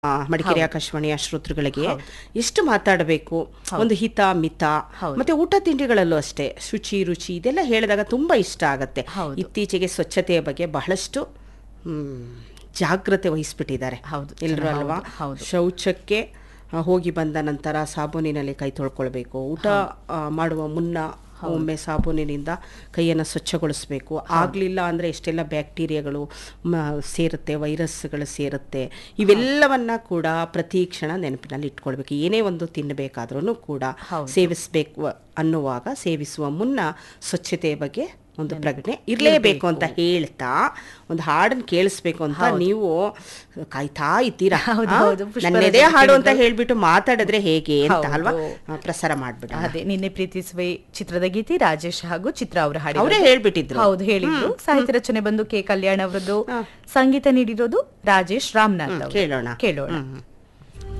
ಮಡಿಕೇರಿ ಆಕಾಶವಾಣಿಯ ಶ್ರೋತೃಗಳಿಗೆ ಎಷ್ಟು ಮಾತಾಡಬೇಕು, ಒಂದು ಹಿತ ಮಿತ, ಮತ್ತೆ ಊಟ ತಿಂಡಿಗಳಲ್ಲೂ ಅಷ್ಟೇ ಶುಚಿ ರುಚಿ ಇದೆಲ್ಲ ಹೇಳಿದಾಗ ತುಂಬಾ ಇಷ್ಟ ಆಗತ್ತೆ. ಇತ್ತೀಚೆಗೆ ಸ್ವಚ್ಛತೆಯ ಬಗ್ಗೆ ಬಹಳಷ್ಟು ಜಾಗ್ರತೆ ವಹಿಸ್ಬಿಟ್ಟಿದ್ದಾರೆ ಎಲ್ಲರೂ ಅಲ್ವಾ. ಶೌಚಕ್ಕೆ ಹೋಗಿ ಬಂದ ನಂತರ ಸಾಬೂನಿನಲ್ಲಿ ಕೈ ತೊಳ್ಕೊಳ್ಬೇಕು, ಊಟ ಮಾಡುವ ಮುನ್ನ ಒಮ್ಮೆ ಸಾಬೂನಿನಿಂದ ಕೈಯನ್ನು ಸ್ವಚ್ಛಗೊಳಿಸಬೇಕು. ಆಗಲಿಲ್ಲ ಅಂದರೆ ಎಷ್ಟೆಲ್ಲ ಬ್ಯಾಕ್ಟೀರಿಯಾಗಳು ಸೇರುತ್ತೆ, ವೈರಸ್ಗಳು ಸೇರುತ್ತೆ. ಇವೆಲ್ಲವನ್ನ ಕೂಡ ಪ್ರತಿ ಕ್ಷಣ ನೆನಪಿನಲ್ಲಿ ಇಟ್ಕೊಳ್ಬೇಕು. ಏನೇ ಒಂದು ತಿನ್ನಬೇಕಾದ್ರೂ ಕೂಡ ಸೇವಿಸಬೇಕು ಅನ್ನುವಾಗ ಸೇವಿಸುವ ಮುನ್ನ ಸ್ವಚ್ಛತೆಯ ಬಗ್ಗೆ ಒಂದು ಪ್ರಜ್ಞೆ ಇರಲೇಬೇಕು ಅಂತ ಹೇಳ್ತಾ ಒಂದು ಹಾಡನ್ನು ಕೇಳಿಸ್ಬೇಕು ಅಂತ ನೀವು ಕಾಯ್ತಾ ಇದ್ದೀರಾ. ನನ್ನೆದೇ ಹಾಡು ಅಂತ ಹೇಳ್ಬಿಟ್ಟು ಮಾತಾಡಿದ್ರೆ ಹೇಗೆ ಅಂತ ಅಲ್ವಾ, ಪ್ರಸಾರ ಮಾಡ್ಬಿಡ. ಅದೇ ನಿನ್ನೆ ಪ್ರೀತಿಸುವೆ ಚಿತ್ರದ ಗೀತೆ ರಾಜೇಶ್ ಹಾಗೂ ಚಿತ್ರ ಅವರ ಹಾಡು ಅವರೇ ಹೇಳ್ಬಿಟ್ಟಿದ್ರು. ಹೌದು, ಹೇಳಿದ್ರು. ಸಾಹಿತ್ಯ ರಚನೆ ಬಂದು ಕೆ ಕಲ್ಯಾಣ್ ಅವರದ್ದು, ಸಂಗೀತ ನೀಡಿರೋದು ರಾಜೇಶ್ ರಾಮನಾಥ್. ಕೇಳೋಣ.